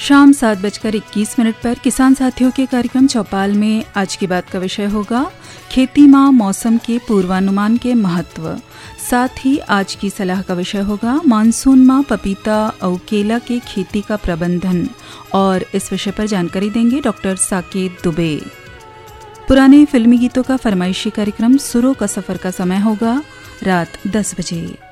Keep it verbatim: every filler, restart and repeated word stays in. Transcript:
शाम सात बजकर इक्कीस मिनट पर किसान साथियों के कार्यक्रम चौपाल में आज की बात का विषय होगा खेती माँ मौसम के पूर्वानुमान के महत्व। साथ ही आज की सलाह का विषय होगा मानसून माँ पपीता और केला के खेती का प्रबंधन, और इस विषय पर जानकारी देंगे डॉक्टर साकेत दुबे। पुराने फिल्मी गीतों का फरमाइशी कार्यक्रम सुरों का सफर का समय होगा रात दस बजे।